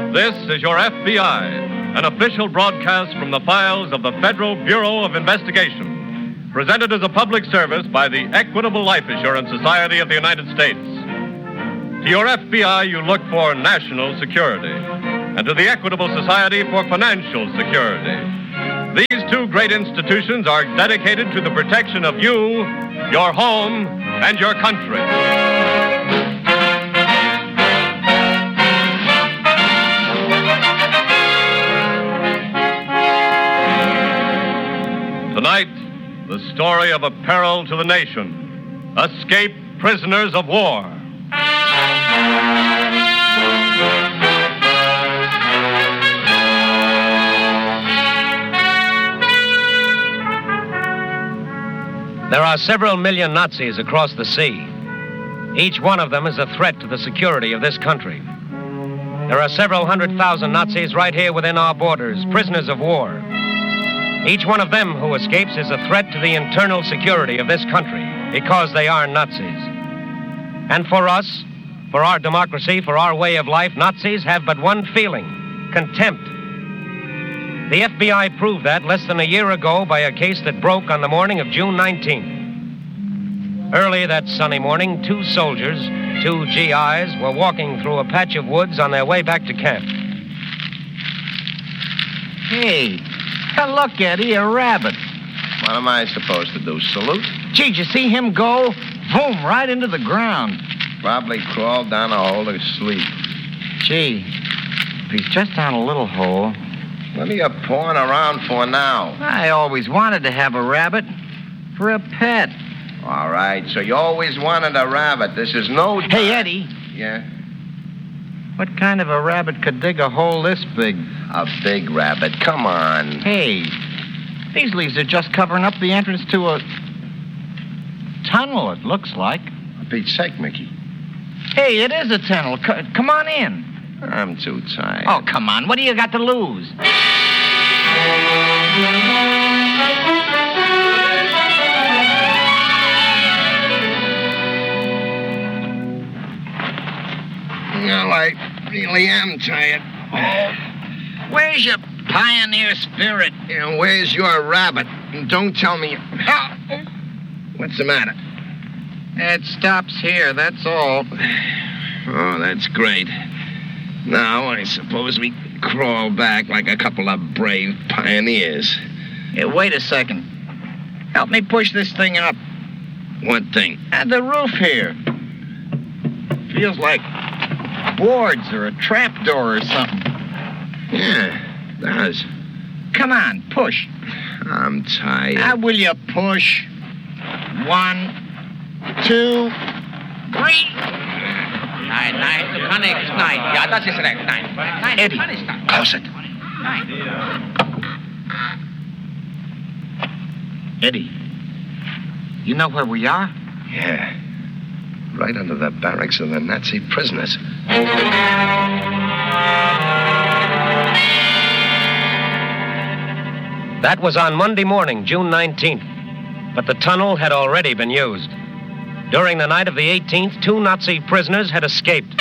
This is your FBI, an official broadcast from the files of the Federal Bureau of Investigation, presented as a public service by the Equitable Life Assurance Society of the United States. To your FBI, you look for national security, and to the Equitable Society for financial security. These two great institutions are dedicated to the protection of you, your home, and your country. Tonight, the story of a peril to the nation. Escaped prisoners of war. There are several million Nazis across the sea. Each one of them is a threat to the security of this country. There are several 100,000 Nazis right here within our borders, prisoners of war. Each one of them who escapes is a threat to the internal security of this country because they are Nazis. And for us, for our democracy, for our way of life, Nazis have but one feeling: contempt. The FBI proved that less than a year ago by a case that broke on the morning of June 19th. Early that sunny morning, two soldiers, two GIs, were walking through a patch of woods on their way back to camp. Hey, look, Eddie, a rabbit. What am I supposed to do, salute? Gee, did you see him go? Boom, right into the ground. Probably crawled down a hole to sleep. Gee, if he's just down a little hole. What are you pawing around for now? I always wanted to have a rabbit for a pet. All right, so you always wanted a rabbit. This is no... Hey, Eddie. Yeah? What kind of a rabbit could dig a hole this big? A big rabbit. Come on. Hey, these leaves are just covering up the entrance to a tunnel, it looks like. For Pete's sake, Mickey. Hey, it is a tunnel. Come on in. I'm too tired. Oh, come on. What do you got to lose? Well, I really am tired. Oh, where's your pioneer spirit? And where's your rabbit? And don't tell me... What's the matter? It stops here, that's all. Oh, that's great. Now, I suppose we crawl back like a couple of brave pioneers. Hey, wait a second. Help me push this thing up. What thing? The roof here. Feels like boards or a trapdoor or something. Yeah, it does. Come on, push. I'm tired. Will you push? 1, 2, 3. Nein, du kannst nichts. Nein, ja, das ist recht. Nein, Eddie, du kannst nicht. close it. Nein. Eddie, you know where we are? Yeah. Right under the barracks of the Nazi prisoners. That was on Monday morning, June 19th. But the tunnel had already been used. During the night of the 18th, two Nazi prisoners had escaped.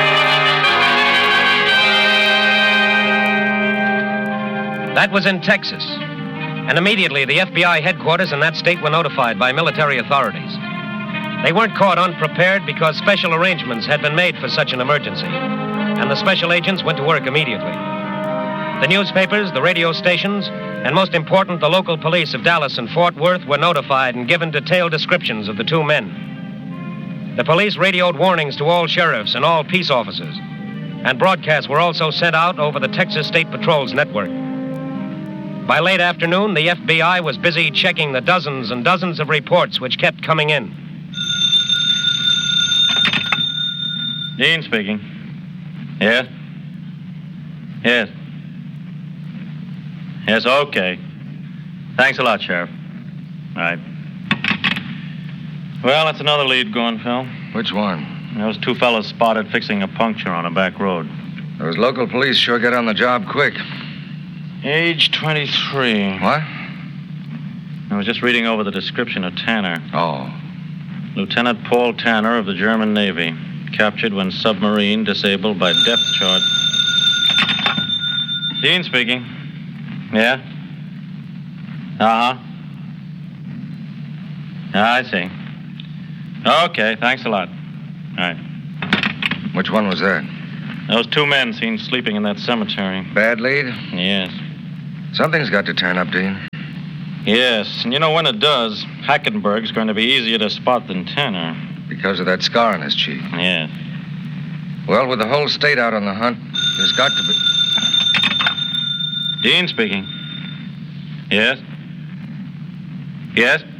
That was in Texas. And immediately, the FBI headquarters in that state were notified by military authorities. They weren't caught unprepared because special arrangements had been made for such an emergency. And the special agents went to work immediately. The newspapers, the radio stations, and most important, the local police of Dallas and Fort Worth were notified and given detailed descriptions of the two men. The police radioed warnings to all sheriffs and all peace officers, and broadcasts were also sent out over the Texas State Patrol's network. By late afternoon, the FBI was busy checking the dozens and dozens of reports which kept coming in. Dean speaking. Yes? Yes. Yes, okay. Thanks a lot, Sheriff. All right. Well, that's another lead gone, Phil. Which one? Those two fellas spotted fixing a puncture on a back road. Those local police sure get on the job quick. Age 23. What? I was just reading over the description of Tanner. Oh. Lieutenant Paul Tanner of the German Navy. Captured when submarine disabled by depth charge. Dean speaking. Yeah? Uh-huh. I see. Okay, thanks a lot. All right. Which one was that? Those two men seen sleeping in that cemetery. Bad lead? Yes. Something's got to turn up, Dean. Yes, and you know when it does, Hackenberg's going to be easier to spot than Tanner. Because of that scar on his cheek. Yes. Well, with the whole state out on the hunt, there's got to be... Dean speaking. Yes? Yes?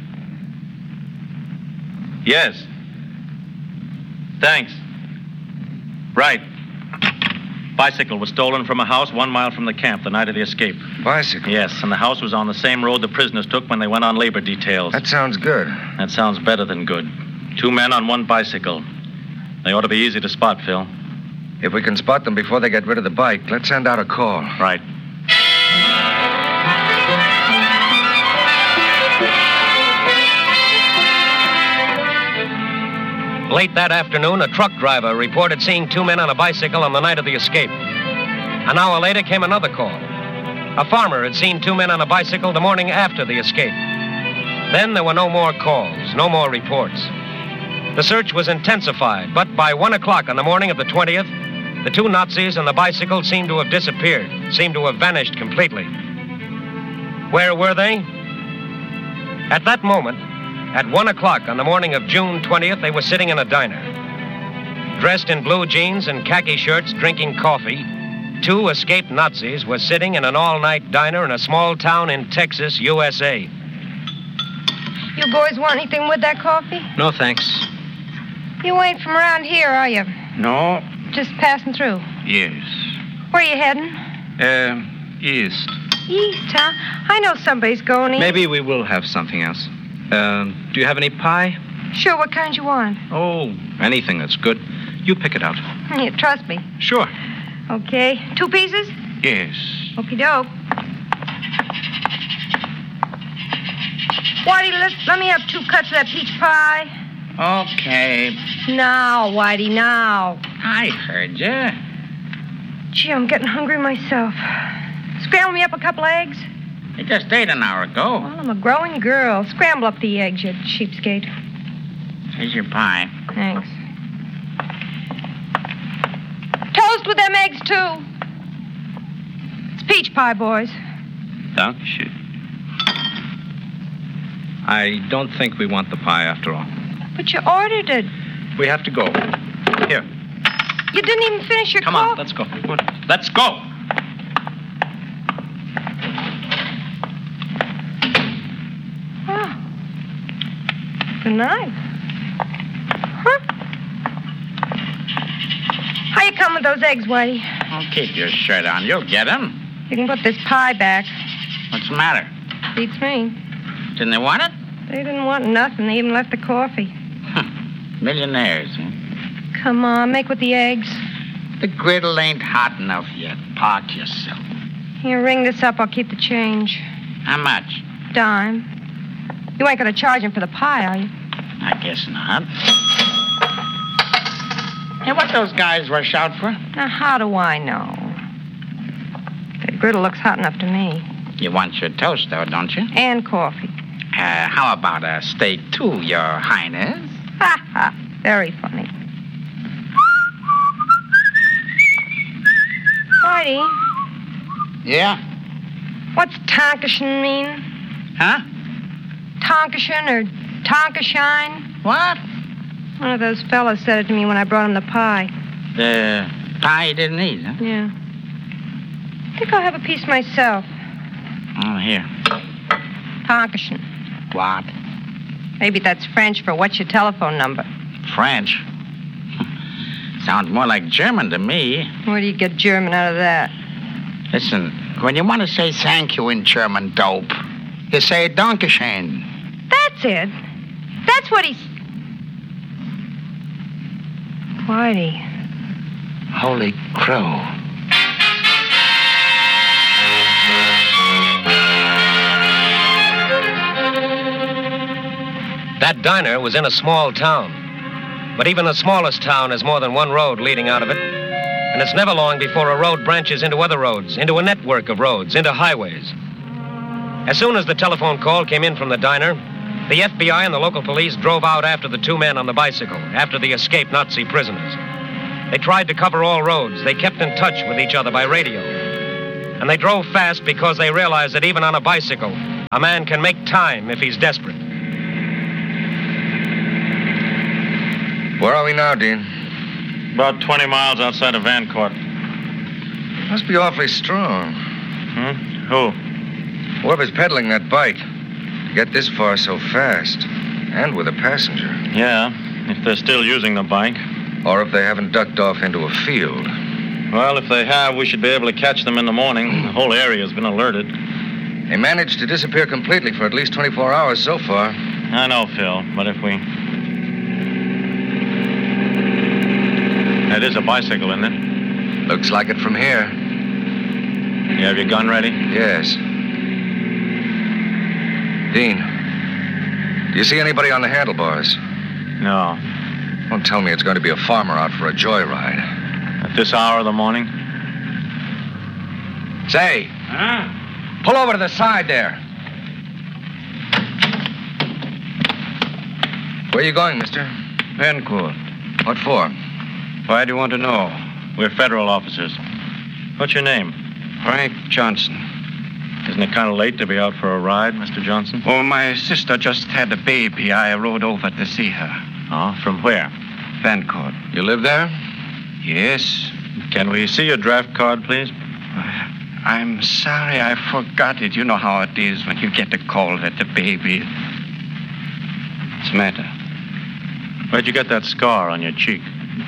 Yes. Thanks. Right. Bicycle was stolen from a house 1 mile from the camp the night of the escape. Bicycle? Yes, and the house was on the same road the prisoners took when they went on labor details. That sounds good. That sounds better than good. 2 men on 1 bicycle. They ought to be easy to spot, Phil. If we can spot them before they get rid of the bike, let's send out a call. Right. Late that afternoon, a truck driver reported seeing 2 men on a bicycle on the night of the escape. An hour later came another call. A farmer had seen 2 men on a bicycle the morning after the escape. Then there were no more calls, no more reports. The search was intensified, but by 1 o'clock on the morning of the 20th, the 2 Nazis and the bicycle seemed to have disappeared, seemed to have vanished completely. Where were they? At that moment, at 1 o'clock on the morning of June 20th, they were sitting in a diner. Dressed in blue jeans and khaki shirts, drinking coffee, 2 escaped Nazis were sitting in an all-night diner in a small town in Texas, USA. You boys want anything with that coffee? No, thanks. You ain't from around here, are you? No. Just passing through. Yes. Where you heading? East. East, huh? I know somebody's going east. Maybe we will have something else. Do you have any pie? Sure, what kind you want? Oh, anything that's good. You pick it out. You trust me? Sure. Okay. 2 pieces? Yes. Okie doke. Whitey, let me have 2 cuts of that peach pie. Okay. Now, Whitey, now. I heard you. Gee, I'm getting hungry myself. Scramble me up a couple eggs? You just ate an hour ago. Well, I'm a growing girl. Scramble up the eggs, you cheapskate. Here's your pie. Thanks. Toast with them eggs, too. It's peach pie, boys. Dankeschön. I don't think we want the pie after all. But you ordered it. We have to go. Here. You didn't even finish your Come coffee. on, let's go. Let's go. Oh. Good night. Huh? How you come with those eggs, Whitey? Oh, keep your shirt on. You'll get them. You can put this pie back. What's the matter? Beats me. Didn't they want it? They didn't want nothing. They even left the coffee. Millionaires, huh? Come on, make with the eggs. The griddle ain't hot enough yet. Park yourself. Here, ring this up. I'll keep the change. How much? Dime. You ain't gonna charge him for the pie, are you? I guess not. Hey, what those guys rush out for? Now, how do I know? The griddle looks hot enough to me. You want your toast, though, don't you? And coffee. How about a steak, too, Your Highness? Ha ha. Very funny. Whitey, Yeah? what's Tonkashin mean? Huh? Tonkashin or Tonkashine? What? One of those fellas said it to me when I brought him the pie. The pie you didn't eat, huh? Yeah. I think I'll have a piece myself. Oh, here. Tonkashin. What? Maybe that's French for what's your telephone number? French. Sounds more like German to me. Where do you get German out of that? Listen, when you want to say thank you in German, dope, you say Dankeschön. That's it. That's what he's... Whitey. Holy crow. That diner was in a small town. But even the smallest town has more than one road leading out of it. And it's never long before a road branches into other roads, into a network of roads, into highways. As soon as the telephone call came in from the diner, the FBI and the local police drove out after the two men on the bicycle, after the escaped Nazi prisoners. They tried to cover all roads. They kept in touch with each other by radio. And they drove fast because they realized that even on a bicycle, a man can make time if he's desperate. Where are we now, Dean? About 20 miles outside of Vancourt. Must be awfully strong. Who? Whoever's peddling that bike. To get this far so fast. And with a passenger. Yeah, if they're still using the bike. Or if they haven't ducked off into a field. Well, if they have, we should be able to catch them in the morning. The whole area has been alerted. They managed to disappear completely for at least 24 hours so far. I know, Phil, but if we... That is a bicycle, isn't it? Looks like it from here. You have your gun ready? Yes. Dean, do you see anybody on the handlebars? No. Don't tell me it's going to be a farmer out for a joyride. At this hour of the morning? Say. Huh? Pull over to the side there. Where are you going, mister? Vancourt. What for? Why do you want to know? We're federal officers. What's your name? Frank Johnson. Isn't it kind of late to be out for a ride, Mr. Johnson? Oh, my sister just had a baby. I rode over to see her. Oh, from where? Vancourt. You live there? Yes. Can we see your draft card, please? I'm sorry I forgot it. You know how it is when you get a call at the baby. What's the matter? Where'd you get that scar on your cheek?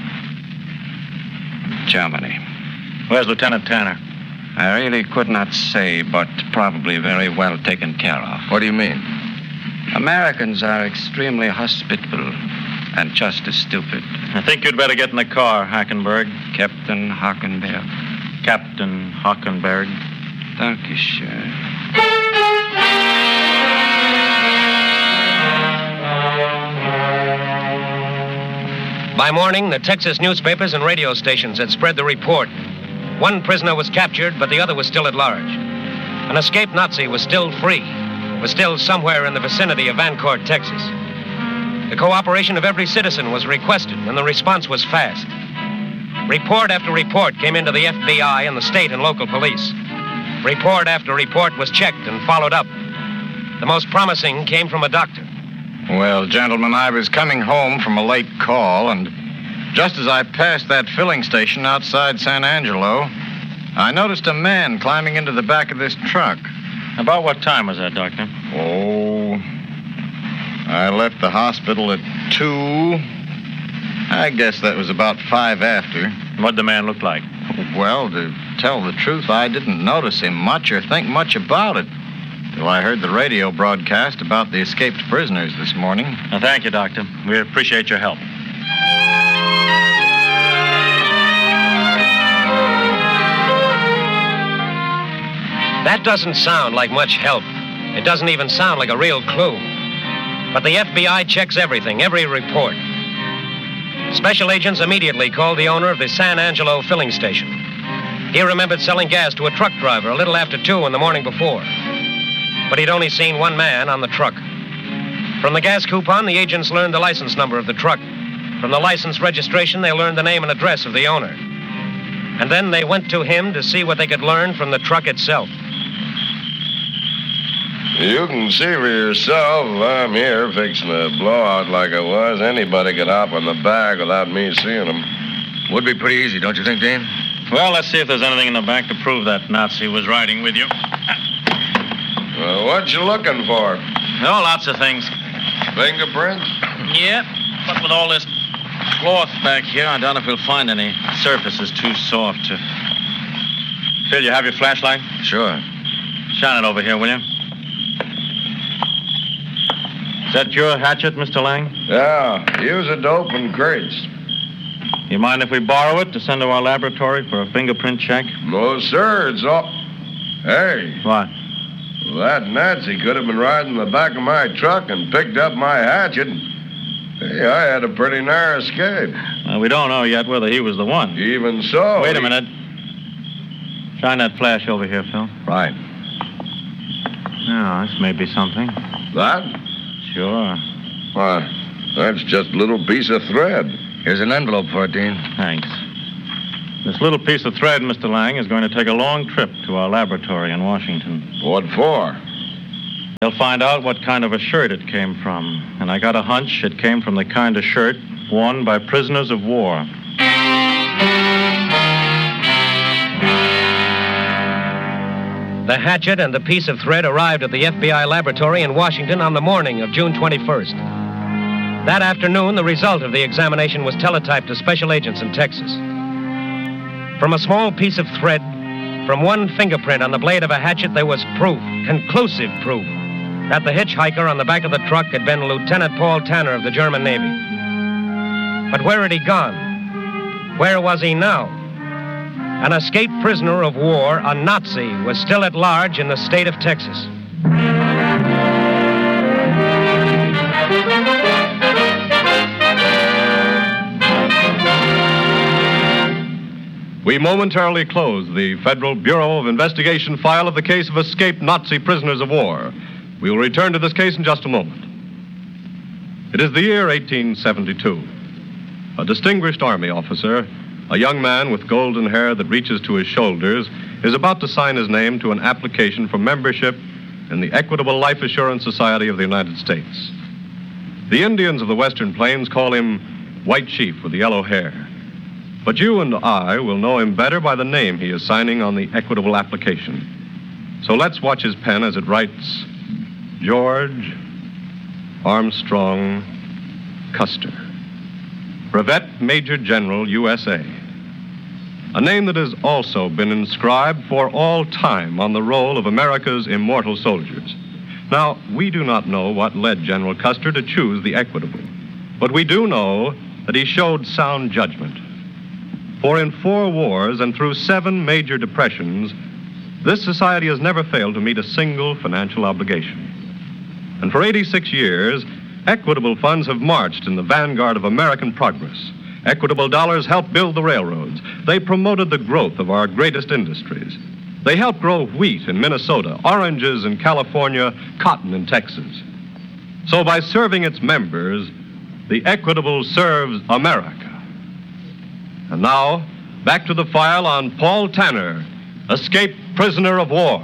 Germany. Where's Lieutenant Tanner? I really could not say, but probably very well taken care of. What do you mean? Americans are extremely hospitable and just as stupid. I think you'd better get in the car, Hackenberg. Captain Hockenberg. Captain Hockenberg. Dankeschön. By morning, the Texas newspapers and radio stations had spread the report. One prisoner was captured, but the other was still at large. An escaped Nazi was still free, was still somewhere in the vicinity of Vancourt, Texas. The cooperation of every citizen was requested, and the response was fast. Report after report came into the FBI and the state and local police. Report after report was checked and followed up. The most promising came from a doctor. Well, gentlemen, I was coming home from a late call, and just as I passed that filling station outside San Angelo, I noticed a man climbing into the back of this truck. About what time was that, Doctor? Oh, I left the hospital at 2. I guess that was about 5 after. What'd the man look like? Well, to tell the truth, I didn't notice him much or think much about it till I heard the radio broadcast about the escaped prisoners this morning. Well, thank you, Doctor. We appreciate your help. That doesn't sound like much help. It doesn't even sound like a real clue. But the FBI checks everything, every report. Special agents immediately called the owner of the San Angelo filling station. He remembered selling gas to a truck driver a little after 2 in the morning before. But he'd only seen one man on the truck. From the gas coupon, the agents learned the license number of the truck. From the license registration, they learned the name and address of the owner. And then they went to him to see what they could learn from the truck itself. You can see for yourself. If I'm here fixing a blowout like I was, anybody could hop on the back without me seeing them. Would be pretty easy, don't you think, Dean? Well, let's see if there's anything in the back to prove that Nazi was riding with you. Well, what you looking for? Oh, lots of things. Fingerprints? Yep, but with all this cloth back here, I doubt if we'll find any surfaces too soft to... Phil, you have your flashlight? Sure. Shine it over here, will you? Is that your hatchet, Mr. Lang? Yeah, use it to open crates. You mind if we borrow it to send to our laboratory for a fingerprint check? No, sir, it's all... Hey. What? Well, that Nazi could have been riding the back of my truck and picked up my hatchet. Hey, I had a pretty narrow escape. We don't know yet whether he was the one. Even so... Wait a minute. Shine that flash over here, Phil. Right. Now, this may be something. That? Sure. Why, that's just a little piece of thread. Here's an envelope for it, Dean. Thanks. This little piece of thread, Mr. Lang, is going to take a long trip to our laboratory in Washington. What for? They'll find out what kind of a shirt it came from. And I got a hunch it came from the kind of shirt worn by prisoners of war. The hatchet and the piece of thread arrived at the FBI laboratory in Washington on the morning of June 21st. That afternoon, the result of the examination was teletyped to special agents in Texas. From a small piece of thread, from one fingerprint on the blade of a hatchet, there was proof, conclusive proof, that the hitchhiker on the back of the truck had been Lieutenant Paul Tanner of the German Navy. But where had he gone? Where was he now? An escaped prisoner of war, a Nazi, was still at large in the state of Texas. We momentarily close the Federal Bureau of Investigation file of the case of escaped Nazi prisoners of war. We will return to this case in just a moment. It is the year 1872. A distinguished Army officer, a young man with golden hair that reaches to his shoulders, is about to sign his name to an application for membership in the Equitable Life Assurance Society of the United States. The Indians of the Western Plains call him White Chief with the yellow hair. But you and I will know him better by the name he is signing on the equitable application. So let's watch his pen as it writes, George Armstrong Custer, Brevet Major General, USA. A name that has also been inscribed for all time on the roll of America's immortal soldiers. Now, we do not know what led General Custer to choose the equitable, but we do know that he showed sound judgment. For in 4 wars and through 7 major depressions, this society has never failed to meet a single financial obligation. And for 86 years, equitable funds have marched in the vanguard of American progress. Equitable dollars helped build the railroads. They promoted the growth of our greatest industries. They helped grow wheat in Minnesota, oranges in California, cotton in Texas. So by serving its members, the Equitable serves America. And now, back to the file on Paul Tanner, escaped prisoner of war.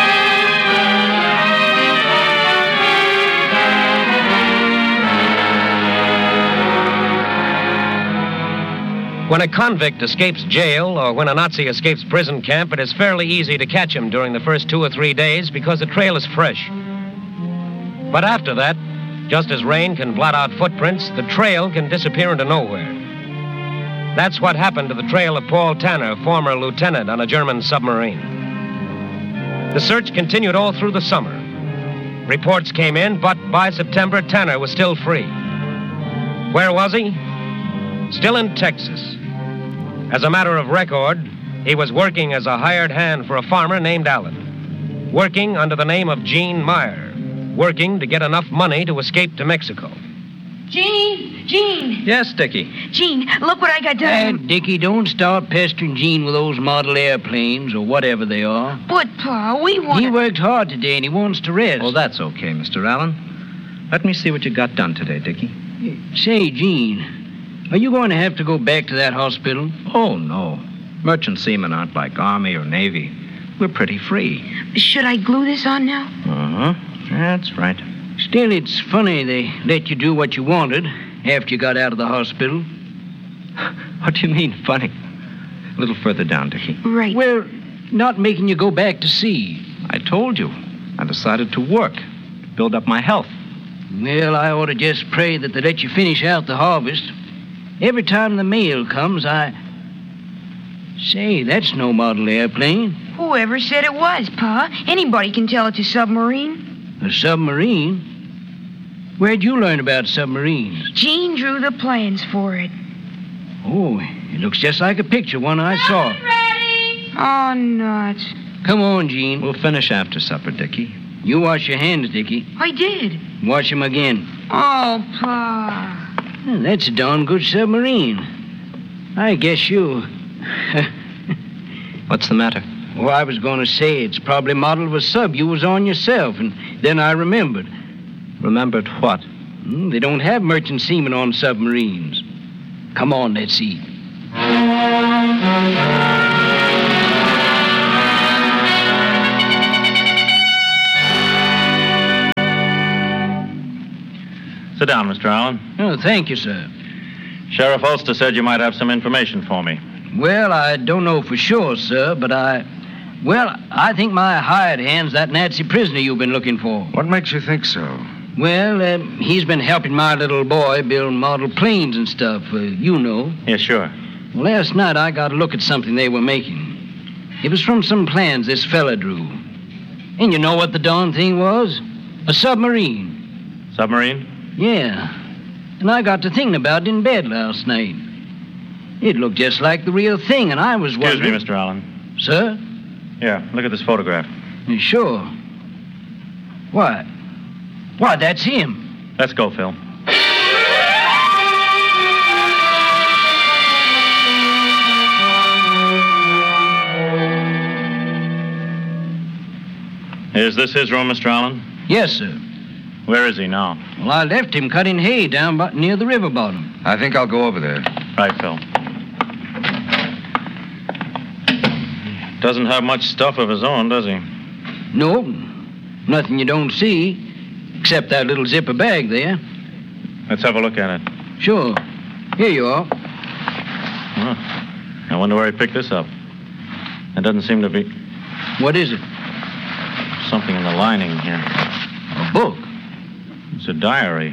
When a convict escapes jail or when a Nazi escapes prison camp, it is fairly easy to catch him during the first 2 or 3 days because the trail is fresh. But after that, just as rain can blot out footprints, the trail can disappear into nowhere. That's what happened to the trail of Paul Tanner, former lieutenant on a German submarine. The search continued all through the summer. Reports came in, but by September, Tanner was still free. Where was he? Still in Texas. As a matter of record, he was working as a hired hand for a farmer named Allen. Working under the name of Gene Meyer. Working to get enough money to escape to Mexico. Gene! Yes, Dickie. Gene, look what I got done. Dickie, don't start pestering Gene with those model airplanes or whatever they are. But, Pa, we want... He worked hard today and he wants to rest. Oh, that's okay, Mr. Allen. Let me see what you got done today, Dickie. Say, Gene, are you going to have to go back to that hospital? Oh, no. Merchant seamen aren't like Army or Navy. We're pretty free. Should I glue this on now? Uh-huh. That's right. Still, it's funny they let you do what you wanted after you got out of the hospital. What do you mean, funny? A little further down, Dickie. Right. Well, not making you go back to sea. I told you. I decided to work, to build up my health. Well, I ought to just pray that they let you finish out the harvest. Every time the mail comes, Say, that's no model airplane. Whoever said it was, Pa? Anybody can tell it's a submarine. A submarine? Where'd you learn about submarines? Gene drew the plans for it. Oh, it looks just like a picture, one I saw. Ready? Oh, nuts. Come on, Gene. We'll finish after supper, Dickie. You wash your hands, Dickie. I did. Wash them again. Oh, Pa. That's a darn good submarine. I guess you... What's the matter? Well, I was going to say it's probably model of a sub you was on yourself, and then I remembered. Remembered what? They don't have merchant seamen on submarines. Come on, let's eat. Sit down, Mr. Allen. Oh, thank you, sir. Sheriff Ulster said you might have some information for me. Well, I don't know for sure, sir, but I think my hired hand's that Nazi prisoner you've been looking for. What makes you think so? Well, he's been helping my little boy build model planes and stuff, you know. Yeah, sure. Well, last night I got a look at something they were making. It was from some plans this fella drew. And you know what the darn thing was? A submarine. Submarine? Yeah. And I got to thinking about it in bed last night. It looked just like the real thing, and I was wondering... Excuse me, Mr. Allen. Sir? Here, look at this photograph. Sure. Why, that's him. Let's go, Phil. Is this his room, Mr. Allen? Yes, sir. Where is he now? Well, I left him cutting hay down near the river bottom. I think I'll go over there. Right, Phil. Doesn't have much stuff of his own, does he? No, nothing you don't see, except that little zipper bag there. Let's have a look at it. Sure. Here you are. Huh. I wonder where he picked this up. It doesn't seem to be... What is it? Something in the lining here. A book? It's a diary.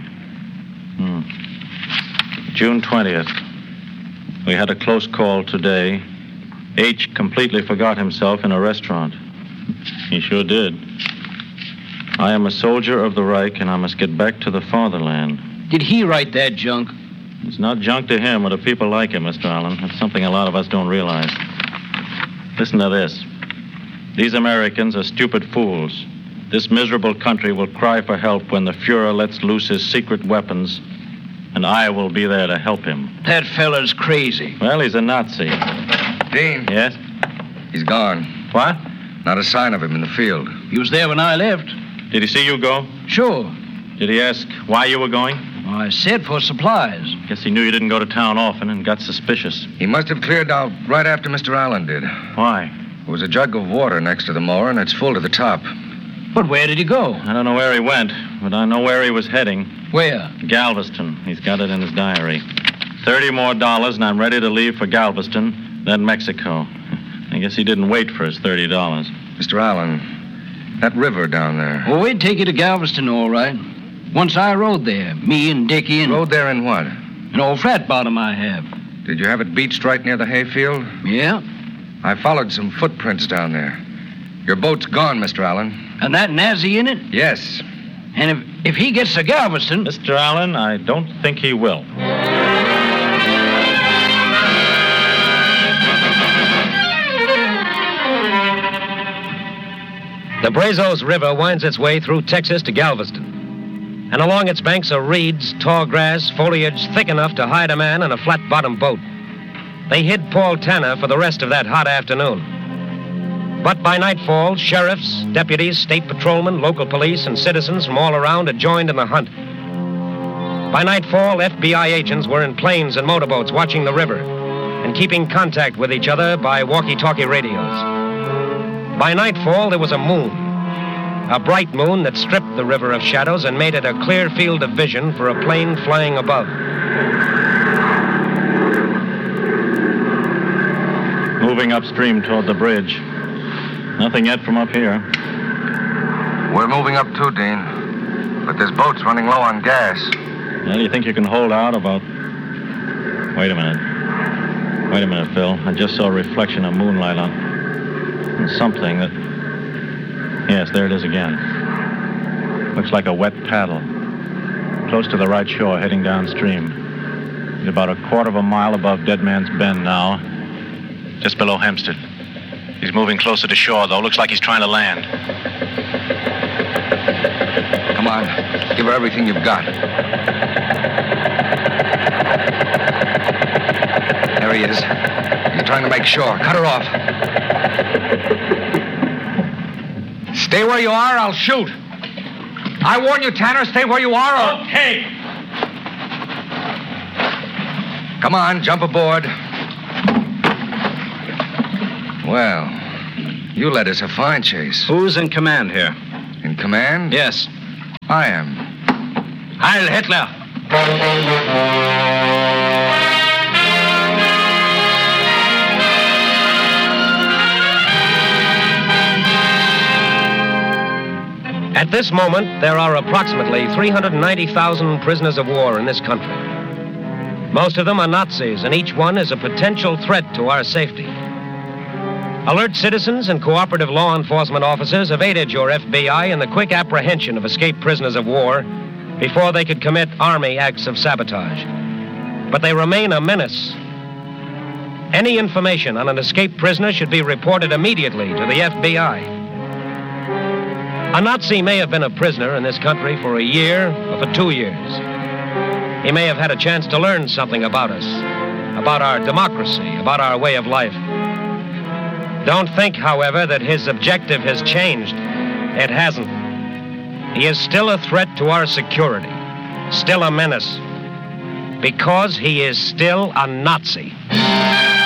June 20th. We had a close call today. H completely forgot himself in a restaurant. He sure did. I am a soldier of the Reich, and I must get back to the fatherland. Did he write that junk? It's not junk to him or to people like him, Mr. Allen. It's something a lot of us don't realize. Listen to this. These Americans are stupid fools. This miserable country will cry for help when the Fuhrer lets loose his secret weapons, and I will be there to help him. That fella's crazy. Well, he's a Nazi. Dean? Yes? He's gone. What? Not a sign of him in the field. He was there when I left. Did he see you go? Sure. Did he ask why you were going? Well, I said for supplies. Guess he knew you didn't go to town often and got suspicious. He must have cleared out right after Mr. Allen did. Why? There was a jug of water next to the mower, and it's full to the top. But where did he go? I don't know where he went, but I know where he was heading. Where? Galveston. He's got it in his diary. $30 more, and I'm ready to leave for Galveston, then Mexico. I guess he didn't wait for his $30. Mr. Allen, that river down there. Oh, we'd take you to Galveston, all right. Once I rode there, me and Dickie and... Rode there in what? An old flat bottom I have. Did you have it beached right near the hayfield? Yeah. I followed some footprints down there. Your boat's gone, Mr. Allen. And that Nazi in it? Yes. And if he gets to Galveston... Mr. Allen, I don't think he will. The Brazos River winds its way through Texas to Galveston. And along its banks are reeds, tall grass, foliage thick enough to hide a man in a flat-bottomed boat. They hid Paul Tanner for the rest of that hot afternoon. But by nightfall, sheriffs, deputies, state patrolmen, local police, and citizens from all around had joined in the hunt. By nightfall, FBI agents were in planes and motorboats watching the river and keeping contact with each other by walkie-talkie radios. By nightfall, there was a moon. A bright moon that stripped the river of shadows and made it a clear field of vision for a plane flying above. Moving upstream toward the bridge. Nothing yet from up here. We're moving up too, Dean. But this boat's running low on gas. Well, you think you can hold out about... Wait a minute. Wait a minute, Phil. I just saw a reflection of moonlight on something that... Yes, there it is again. Looks like a wet paddle. Close to the right shore, heading downstream. He's about a quarter of a mile above Dead Man's Bend now. Just below Hempstead. He's moving closer to shore, though. Looks like he's trying to land. Come on. Give her everything you've got. he is. He's trying to make sure. Cut her off. Stay where you are, I'll shoot. I warn you, Tanner, stay where you are or... Okay. Come on, jump aboard. Well, you led us a fine chase. Who's in command here? In command? Yes. I am. Heil Hitler. At this moment, there are approximately 390,000 prisoners of war in this country. Most of them are Nazis, and each one is a potential threat to our safety. Alert citizens and cooperative law enforcement officers have aided your FBI in the quick apprehension of escaped prisoners of war before they could commit Army acts of sabotage. But they remain a menace. Any information on an escaped prisoner should be reported immediately to the FBI. A Nazi may have been a prisoner in this country for a year or for 2 years. He may have had a chance to learn something about us, about our democracy, about our way of life. Don't think, however, that his objective has changed. It hasn't. He is still a threat to our security, still a menace, because he is still a Nazi.